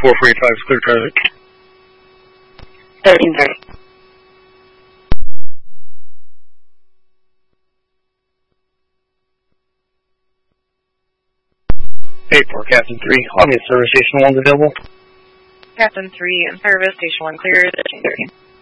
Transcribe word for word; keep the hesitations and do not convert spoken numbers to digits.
four four eight five is clear traffic. thirteen thirty. eight four, Captain three. On the service station one's available. Captain three in service, station one clear, thirteen thirty.